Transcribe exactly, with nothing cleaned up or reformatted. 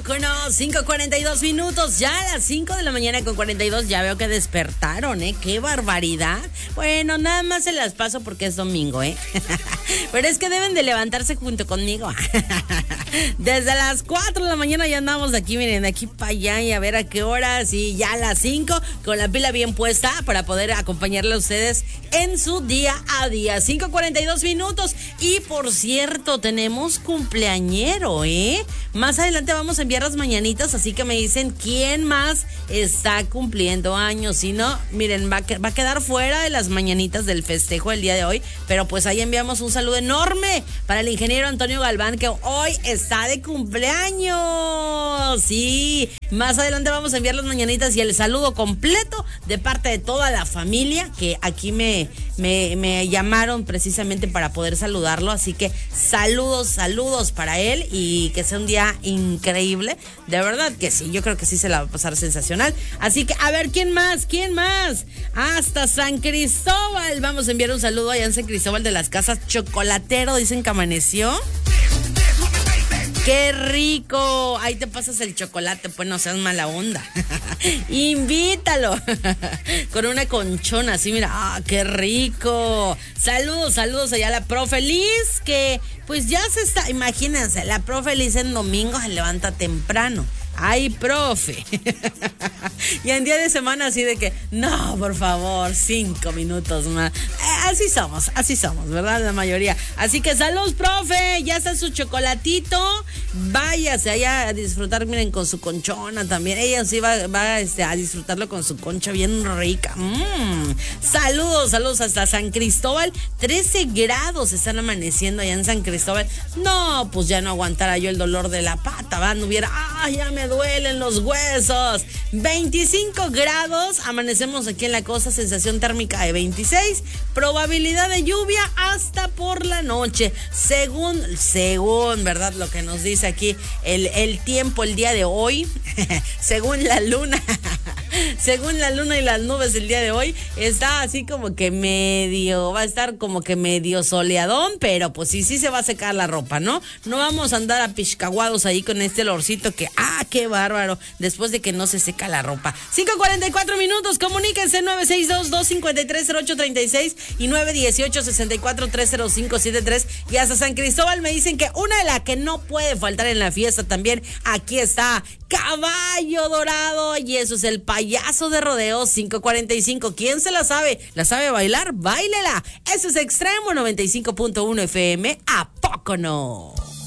poco no? cinco cuarenta y dos minutos, ya a las cinco de la mañana con cuarenta y dos, ya veo que despertaron, ¿eh? ¡Qué barbaridad! Bueno, nada más se las paso porque es domingo, ¿eh? Pero es que deben de levantarse junto conmigo. Desde las cuatro de la mañana ya andamos de aquí, miren, de aquí para allá y a ver a qué horas. Y ya a las cinco, con la pila bien puesta para poder acompañarle a ustedes en su día a día. cinco cuarenta y dos minutos. Y por cierto, tenemos cumpleañero, ¿eh? Más adelante vamos a enviar las mañanitas, así que me dicen quién más está cumpliendo años. Si no, miren, va a, que, va a quedar fuera de las mañanitas del festejo el día de hoy. Pero pues ahí enviamos un saludo enorme para el ingeniero Antonio Galván, que hoy está de cumpleaños. Sí, más adelante vamos a enviar las mañanitas y el saludo completo de parte de toda la familia que aquí me, me, me llamaron precisamente para poder saludarlo. Así que saludos, saludos para él y que sea un día increíble. De verdad que sí, yo creo que sí se la va a pasar sensacional. Así que a ver, ¿quién más? ¿Quién más? Hasta San Cristóbal. Vamos a enviar un saludo allá en San Cristóbal de las Casas. Chocolatero, dicen que amaneció. ¡Qué rico! Ahí te pasas el chocolate, pues no seas mala onda. Invítalo. Con una conchona así, mira. ¡Ah, qué rico! Saludos, saludos allá a la profe Liz, que pues ya se está, imagínense, la profe Liz en domingo se levanta temprano. ¡Ay, profe! Y en día de semana así de que, no, por favor, cinco minutos más. Eh, así somos, así somos, ¿verdad? La mayoría. Así que saludos, profe. Ya está su chocolatito. Váyase allá a disfrutar, miren, con su conchona también. Ella sí va, va este, a disfrutarlo con su concha bien rica. Mm. Saludos, saludos hasta San Cristóbal. trece grados están amaneciendo allá en San Cristóbal. No, pues ya no aguantara yo el dolor de la pata, ¿va? No hubiera, ¡ay, ya me duelen los huesos! veinticinco grados, amanecemos aquí en la costa, sensación térmica de veintiséis, probabilidad de lluvia hasta por la noche, según, según, ¿verdad? Lo que nos dice aquí el, el tiempo el día de hoy, según la luna, según la luna y las nubes el día de hoy, está así como que medio, va a estar como que medio soleadón, pero pues sí, sí se va a secar la ropa, ¿no? No vamos a andar a piscaguados ahí con este olorcito que, ah, qué bárbaro, después de que no se seca la ropa. cinco cuarenta y cuatro minutos, comuníquense nueve seis dos, dos cinco tres, cero ocho tres seis y nueve uno ocho, seis cuatro, tres cero cinco siete tres. Y hasta San Cristóbal me dicen que una de las que no puede faltar en la fiesta también, aquí está Caballo Dorado, y eso es el payaso de rodeo. Cinco cuarenta y cinco. ¿Quién se la sabe? ¿La sabe bailar? ¡Báilela! Eso es Extremo noventa y cinco punto uno F M. ¿A poco no?